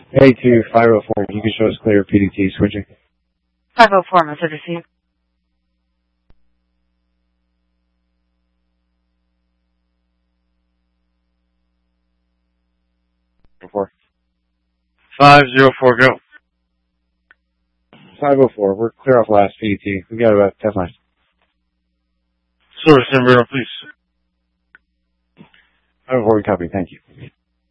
A2 504, you can show us clear PDT switching. 504, message received. Before. 504, go. 504, we're clear off last PDT. We got about 10 left. Source number, please. 504, copy, thank you.